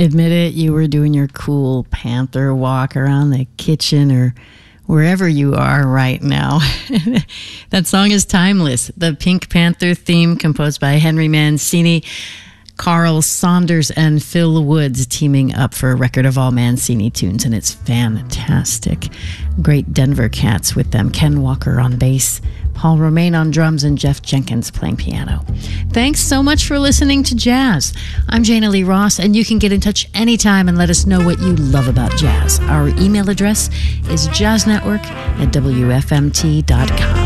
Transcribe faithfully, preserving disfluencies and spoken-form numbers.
Admit it, you were doing your cool panther walk around the kitchen or wherever you are right now. That song is timeless. The Pink Panther theme, composed by Henry Mancini, Carl Saunders, and Phil Woods teaming up for a record of all Mancini tunes, and it's fantastic. Great Denver Cats with them. Ken Walker on bass, Paul Romain on drums, and Jeff Jenkins playing piano. Thanks so much for listening to Jazz. I'm Jana Lee Ross, and you can get in touch anytime and let us know what you love about jazz. Our email address is jazznetwork at W F M T dot com.